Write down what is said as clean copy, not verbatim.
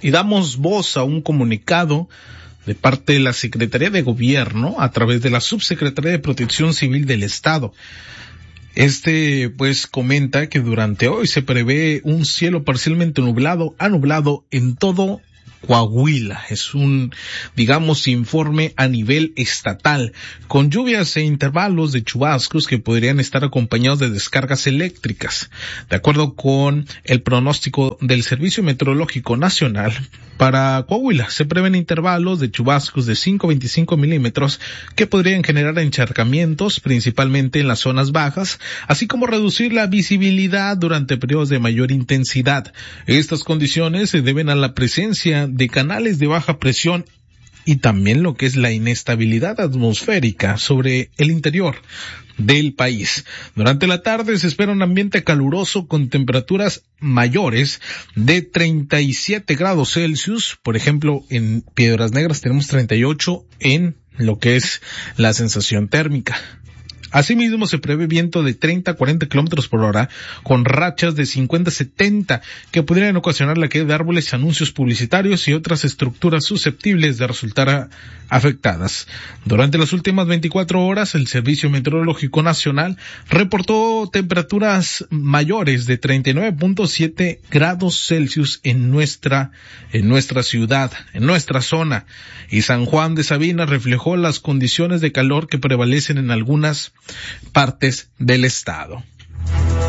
y damos voz a un comunicado de parte de la Secretaría de Gobierno a través de la Subsecretaría de Protección Civil del Estado. Pues comenta que durante hoy se prevé un cielo parcialmente nublado a nublado en todo Coahuila. Es un, informe a nivel estatal, con lluvias e intervalos de chubascos que podrían estar acompañados de descargas eléctricas. De acuerdo con el pronóstico del Servicio Meteorológico Nacional, para Coahuila se prevén intervalos de chubascos de 5 a 25 milímetros que podrían generar encharcamientos, principalmente en las zonas bajas, así como reducir la visibilidad durante periodos de mayor intensidad. Estas condiciones se deben a la presencia de canales de baja presión y también lo que es la inestabilidad atmosférica sobre el interior del país. Durante la tarde se espera un ambiente caluroso con temperaturas mayores de 37 grados Celsius. Por ejemplo, en Piedras Negras tenemos 38 en lo que es la sensación térmica. Asimismo, se prevé viento de 30 a 40 kilómetros por hora, con rachas de 50 a 70, que podrían ocasionar la caída de árboles, anuncios publicitarios y otras estructuras susceptibles de resultar afectadas. Durante las últimas 24 horas, el Servicio Meteorológico Nacional reportó temperaturas mayores de 39.7 grados Celsius en nuestra ciudad, en nuestra zona, y San Juan de Sabinas reflejó las condiciones de calor que prevalecen en algunas partes del estado.